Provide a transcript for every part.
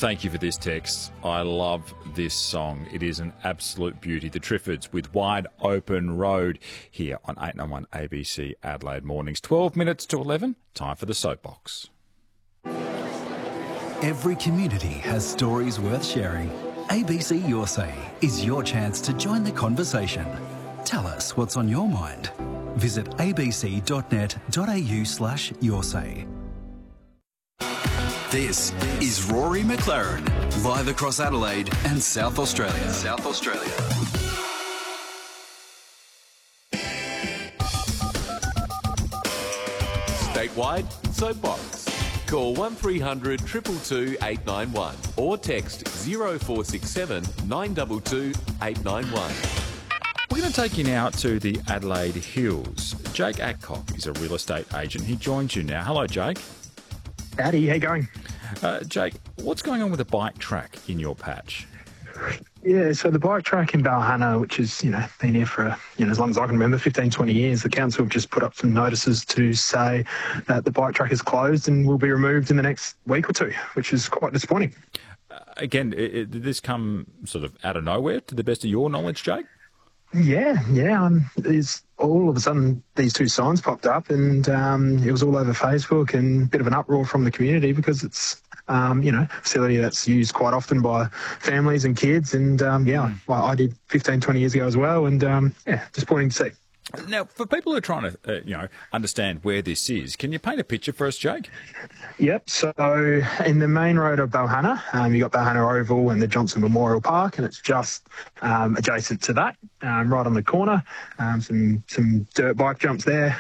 Thank you for this text. I love this song. It is an absolute beauty. The Triffids with Wide Open Road here on 891 ABC Adelaide Mornings. 12 minutes to 11. Time for the Soapbox. Every community has stories worth sharing. ABC Your Say is your chance to join the conversation. Tell us what's on your mind. Visit abc.net.au/yoursay. This is Rory McLaren, live across Adelaide and South Australia. Statewide Soapbox. Call 1300 222 891 or text 0467 922 891. We're going to take you now to the Adelaide Hills. Jake Adcock is a real estate agent. He joins you now. Hello, Jake. Howdy, how you going? Jake, what's going on with the bike track in your patch? Yeah, so the bike track in Balhanna, which has, been here for, as long as I can remember, 15, 20 years, the council have just put up some notices to say that the bike track is closed and will be removed in the next week or two, which is quite disappointing. Again, did this come sort of out of nowhere, to the best of your knowledge, Jake? Yeah. There's all of a sudden these two signs popped up, and it was all over Facebook, and a bit of an uproar from the community because it's a facility that's used quite often by families and kids. And I did 15, 20 years ago as well, and disappointing to see. Now, for people who are trying to, understand where this is, can you paint a picture for us, Jake? Yep. So in the main road of Balhanna, you got Balhanna Oval and the Johnson Memorial Park, and it's just adjacent to that, right on the corner. Some dirt bike jumps there.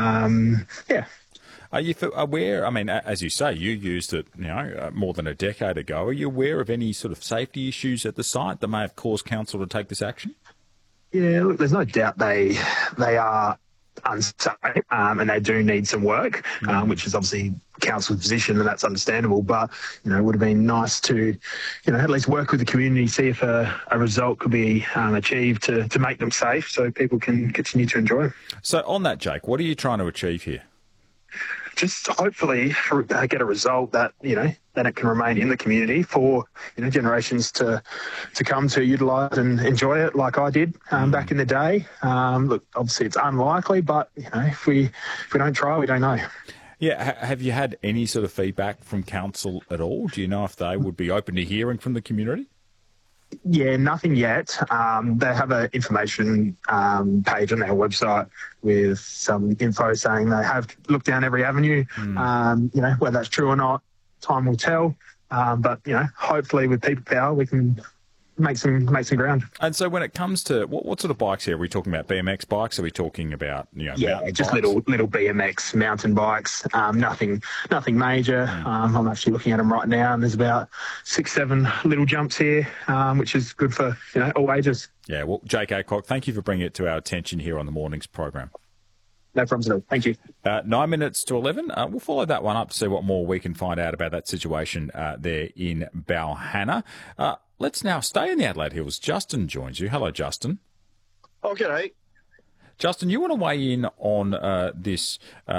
Are you aware, as you say, you used it, more than a decade ago. Are you aware of any sort of safety issues at the site that may have caused council to take this action? Yeah, look, there's no doubt they are unsafe, and they do need some work, which is obviously council's position, and that's understandable. But it would have been nice to, at least work with the community, see if a result could be achieved to make them safe, so people can continue to enjoy them. So on that, Jake, what are you trying to achieve here? Just hopefully get a result that that it can remain in the community for generations to come to utilise and enjoy it like I did back in the day. Look, obviously it's unlikely, but if we don't try, we don't know. Yeah, have you had any sort of feedback from council at all? Do you know if they would be open to hearing from the community? Yeah, nothing yet. They have an information page on their website with some info saying they have looked down every avenue. Whether that's true or not, time will tell. But hopefully with people power, we can make some ground. And so when it comes to what sort of bikes here? Are we talking about BMX bikes? Are we talking about mountain just bikes? little BMX mountain bikes. Nothing major. I'm actually looking at them right now, and there's about 6-7 little jumps here, which is good for all ages. Yeah. Well, Jake Adcock, thank you for bringing it to our attention here on the morning's program. No problems at all. Thank you. 9 minutes to 11. We'll follow that one up to see what more we can find out about that situation there in Balhanna. Let's now stay in the Adelaide Hills. Justin joins you. Hello, Justin. Oh, g'day. Justin, you want to weigh in on this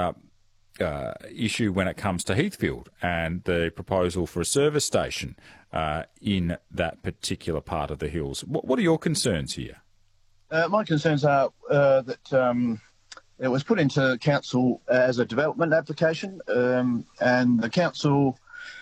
issue when it comes to Heathfield and the proposal for a service station in that particular part of the hills. What are your concerns here? My concerns are that it was put into council as a development application, and the council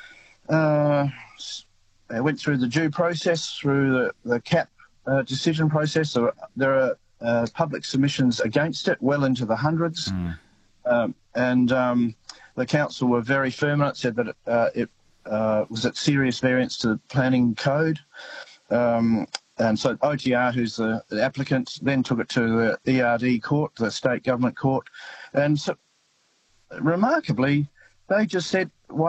went through the due process, through the CAP decision process. So there are public submissions against it, well into the hundreds. And the council were very firm on it, said that it was at serious variance to the planning code. And so OTR, who's the applicant, then took it to the ERD court, the state government court. And so, remarkably, they just said,